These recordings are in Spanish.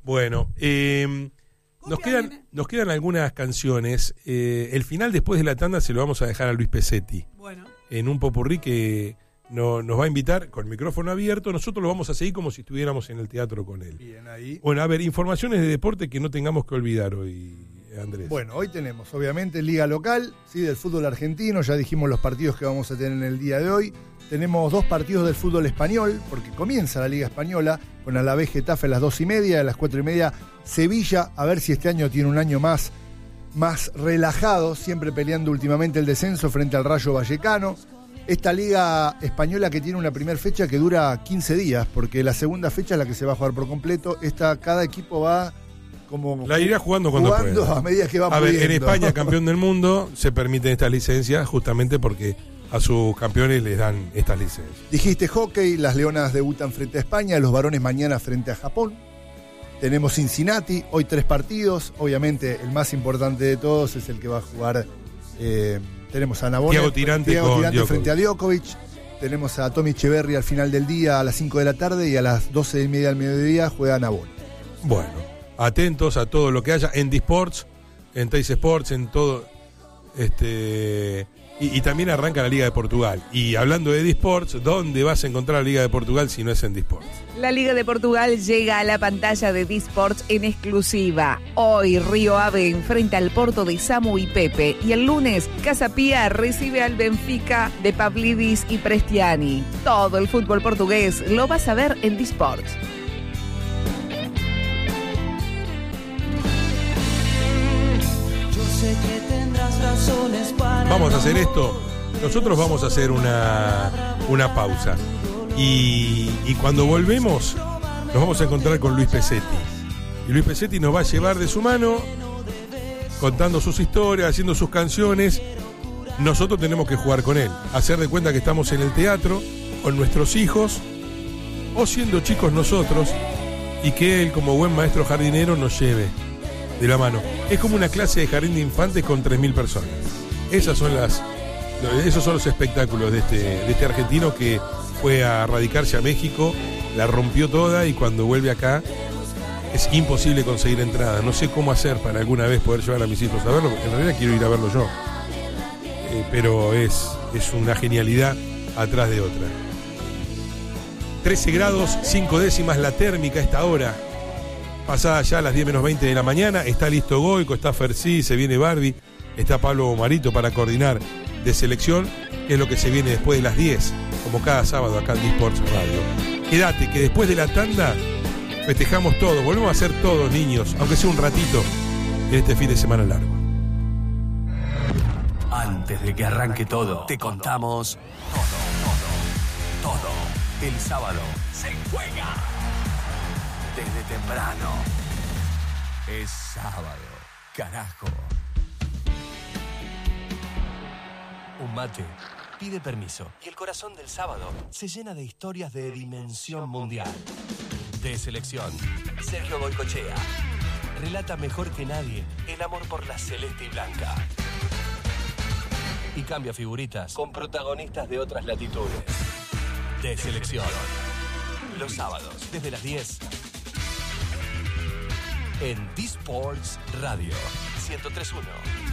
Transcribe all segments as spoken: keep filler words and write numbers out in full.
Bueno, eh, nos quedan, nos quedan algunas canciones. Eh, el final después de la tanda se lo vamos a dejar a Luis Pesetti. Bueno. En un popurrí que no, nos va a invitar con el micrófono abierto. Nosotros lo vamos a seguir como si estuviéramos en el teatro con él. Bien, ahí. Bueno, a ver, informaciones de deporte que no tengamos que olvidar hoy, Andrés. Bueno, hoy tenemos obviamente liga local, sí, del fútbol argentino. Ya dijimos los partidos que vamos a tener en el día de hoy. Tenemos dos partidos del fútbol español, porque comienza la Liga Española con Alavés Getafe a las dos y media, a las cuatro y media Sevilla, a ver si este año tiene un año más, más relajado, siempre peleando últimamente el descenso frente al Rayo Vallecano. Esta Liga Española que tiene una primera fecha que dura quince días, porque la segunda fecha es la que se va a jugar por completo. Esta, cada equipo va como... La irá jugando cuando jugando pueda. a medida que va A pudiendo. ver, en España, campeón del mundo, se permiten estas licencias justamente porque a sus campeones les dan estas licencias. Dijiste hockey, las Leonas debutan frente a España, los varones mañana frente a Japón. Tenemos Cincinnati, hoy tres partidos. Obviamente el más importante de todos es el que va a jugar... Eh, tenemos a Nabone, Thiago Tirante, Thiago con Tirante frente a Djokovic. Djokovic. Tenemos a Tommy Echeverry al final del día a las cinco de la tarde y a las doce y media del mediodía juega Nabone. Bueno, atentos a todo lo que haya en D-Sports, en Teis Sports, en todo... este y, y también arranca la Liga de Portugal. Y hablando de D-Sports, ¿dónde vas a encontrar la Liga de Portugal si no es en D-Sports? La Liga de Portugal llega a la pantalla de D-Sports en exclusiva. Hoy Río Ave enfrenta al Porto de Samu y Pepe. Y el lunes Casa Pia recibe al Benfica de Pavlidis y Prestiani. Todo el fútbol portugués lo vas a ver en D-Sports. Yo sé que tendrás razones para... Vamos a hacer esto. Nosotros vamos a hacer una, una pausa. Y, y cuando volvemos, nos vamos a encontrar con Luis Pesetti. Y Luis Pesetti nos va a llevar de su mano, contando sus historias, haciendo sus canciones. Nosotros tenemos que jugar con él, hacer de cuenta que estamos en el teatro, con nuestros hijos, o siendo chicos nosotros, y que él, como buen maestro jardinero, nos lleve de la mano. Es como una clase de jardín de infantes con tres mil personas. Esas son las, esos son los espectáculos de este, de este argentino que fue a radicarse a México, la rompió toda y cuando vuelve acá es imposible conseguir entrada. No sé cómo hacer para alguna vez poder llevar a mis hijos a verlo, porque en realidad quiero ir a verlo yo. Eh, pero es, es una genialidad atrás de otra. trece grados, cinco décimas la térmica a esta hora. Pasada ya a las diez menos veinte de la mañana. Está listo Goico, está Fercí, se viene Barbie, está Pablo Marito para coordinar de selección, que es lo que se viene después de las diez, como cada sábado acá en D-Sports Radio. Quédate, que después de la tanda festejamos todo, volvemos a hacer todo, niños, aunque sea un ratito, en este fin de semana largo. Antes de que arranque todo, te contamos todo, todo, todo. El sábado se juega desde temprano. Es sábado, carajo. Un mate pide permiso y el corazón del sábado se llena de historias de dimensión mundial. De selección, Sergio Goicoechea relata mejor que nadie el amor por la celeste y blanca. Y cambia figuritas con protagonistas de otras latitudes. De selección, los sábados desde las diez en D-Sports Radio ciento tres punto uno.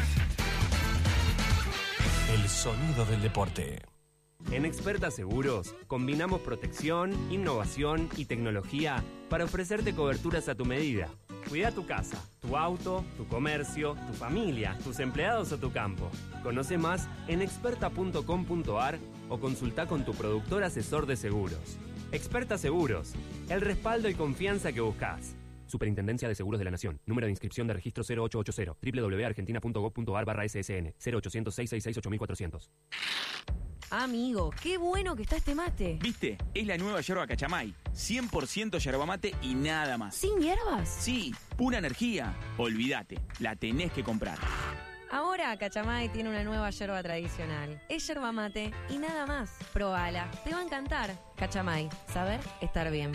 El sonido del deporte. En Experta Seguros combinamos protección, innovación y tecnología para ofrecerte coberturas a tu medida. Cuida tu casa, tu auto, tu comercio, tu familia, tus empleados o tu campo. Conoce más en experta punto com punto a r o consulta con tu productor asesor de seguros. Experta Seguros, el respaldo y confianza que buscas. Superintendencia de Seguros de la Nación. Número de inscripción de registro cero ocho ocho cero. doble u doble u doble u punto argentina punto gov punto a r barra S S N. cero ochocientos, seiscientos sesenta y seis, ocho mil cuatrocientos. Amigo, qué bueno que está este mate. ¿Viste? Es la nueva yerba Cachamay. cien por ciento yerba mate y nada más. ¿Sin hierbas? Sí, pura energía. Olvídate, la tenés que comprar. Ahora Cachamay tiene una nueva yerba tradicional. Es yerba mate y nada más. Probala, te va a encantar. Cachamay, saber estar bien.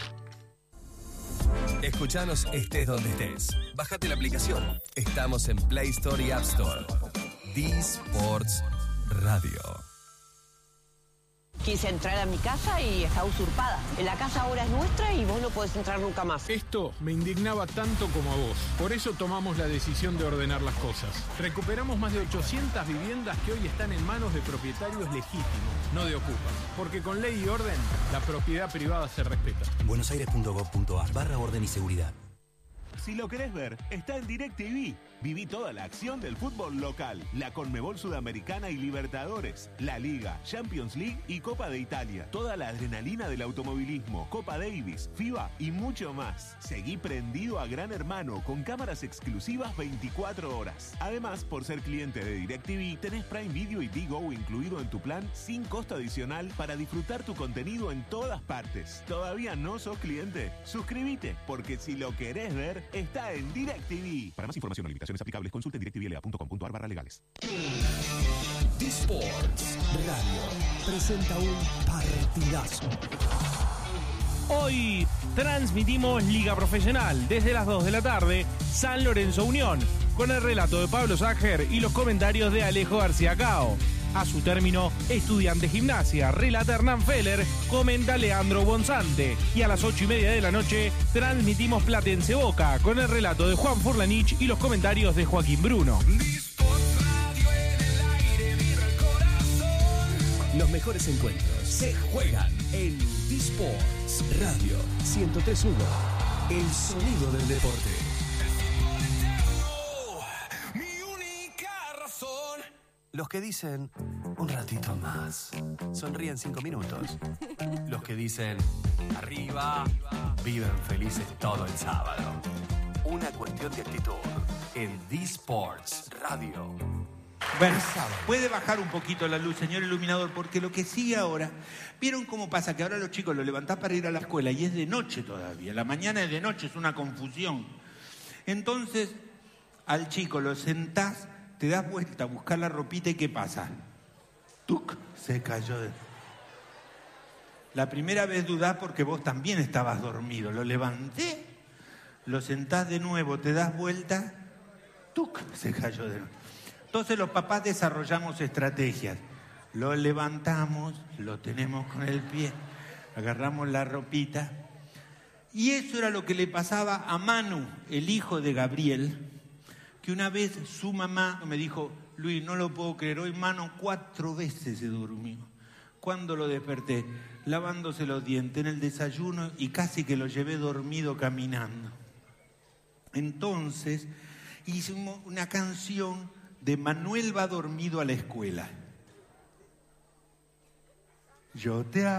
Escuchanos estés donde estés. Bájate la aplicación. Estamos en Play Store y App Store. D-Sports Radio. Quise entrar a mi casa y está usurpada. La casa ahora es nuestra y vos no podés entrar nunca más. Esto me indignaba tanto como a vos. Por eso tomamos la decisión de ordenar las cosas. Recuperamos más de ochocientas viviendas que hoy están en manos de propietarios legítimos, no de ocupas. Porque con ley y orden, la propiedad privada se respeta. buenosaires punto gov punto ar barra orden y seguridad. Si lo querés ver, está en DirecTV. Viví toda la acción del fútbol local, la Conmebol Sudamericana y Libertadores, la Liga, Champions League y Copa de Italia. Toda la adrenalina del automovilismo, Copa Davis, FIBA y mucho más. Seguí prendido a Gran Hermano con cámaras exclusivas veinticuatro horas. Además, por ser cliente de DirecTV, tenés Prime Video y Digo incluido en tu plan sin costo adicional para disfrutar tu contenido en todas partes. ¿Todavía no sos cliente? Suscríbete, porque si lo querés ver, está en DirecTV. Para más información o limitaciones aplicables, consulte directvla punto com punto ar barra legales. D-Sports Radio presenta un partidazo. Hoy transmitimos Liga Profesional desde las dos de la tarde, San Lorenzo Unión, con el relato de Pablo Ságer y los comentarios de Alejo García Cao. A su término, Estudiante Gimnasia, relata Hernán Feller, comenta Leandro Bonzante. Y a las ocho y media de la noche, transmitimos Platense Boca, con el relato de Juan Furlanich y los comentarios de Joaquín Bruno. Los mejores encuentros se juegan en D-Sports Radio ciento tres punto uno. El sonido del deporte. Los que dicen un ratito más sonríen cinco minutos. Los que dicen arriba viven felices todo el sábado. Una cuestión de actitud en D-Sports Radio. Bueno, puede bajar un poquito la luz, señor iluminador, porque lo que sigue ahora, ¿vieron cómo pasa? Que ahora los chicos los levantás para ir a la escuela y es de noche todavía. La mañana es de noche, es una confusión. Entonces, al chico lo sentás, te das vuelta a buscar la ropita y ¿qué pasa? ¡Tuc! Se cayó. De... La primera vez dudás porque vos también estabas dormido. Lo levanté, lo sentás de nuevo, te das vuelta, ¡tuc! Se cayó de nuevo. Entonces los papás desarrollamos estrategias. Lo levantamos, lo tenemos con el pie, agarramos la ropita. Y eso era lo que le pasaba a Manu, el hijo de Gabriel, que una vez su mamá me dijo, Luis, no lo puedo creer, hoy Manu cuatro veces se durmió. Cuando lo desperté, lavándose los dientes en el desayuno y casi que lo llevé dormido caminando. Entonces hicimos una canción de Manuel va dormido a la escuela. Yo te amo.